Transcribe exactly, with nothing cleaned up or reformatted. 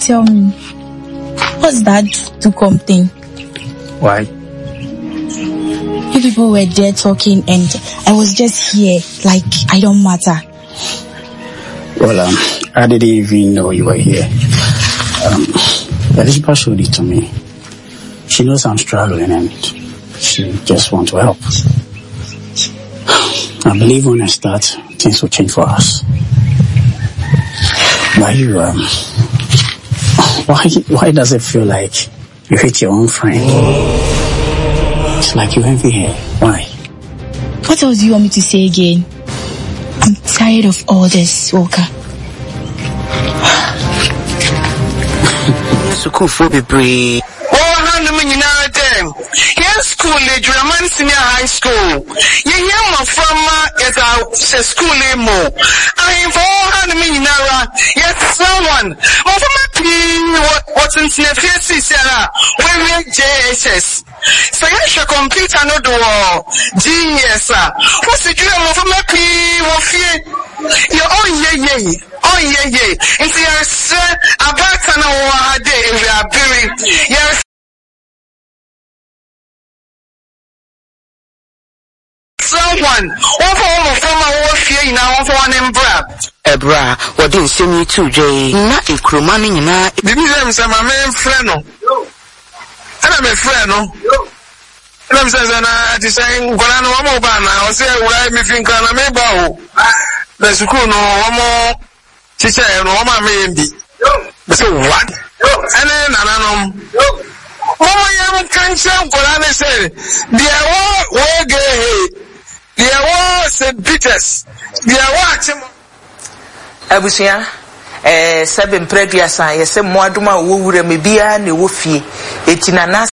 tell me, what's that to come thing? Why? You people were there talking and I was just here, like I don't matter. Well, um, I didn't even know you were here. Um, Elizabeth showed it to me. She knows I'm struggling and she just wants to help. I believe when I start, things will change for us. Why you, um, why, why does it feel like you hate your own friend? It's like you envy her. Why? What else do you want me to say again? I'm tired of all this, Walker. School for be brave. Yes, school, German senior high school. You hear my from is out school mo. I am for hundred million naira. Yes, someone. Oh, for my what what's in the face, Sarah. When we J S S. So yes, your computer no do genius. What's the dream of my P? What fear? You oh yeah yeah. Oh yeah yeah. And see, I said about an hour a day we are buried. Yes. Someone, one for all from our warfare now for one embra. Ebra, what didn't send you to Jay? Not a crew money, you know. Did you say my main friend? And I'm a friend, no? And I'm saying, Golano Mobana, I'll say, well, I'm thinking I'm a bow. The school, no more. She said, no, my maybe. So what? And then I know. Mama, you can't say, Golano said, the award will get. There was Saint Peter's. There was Abusia. Eh, seven previous I say more duma wo wure me bia na wo fie. Etina na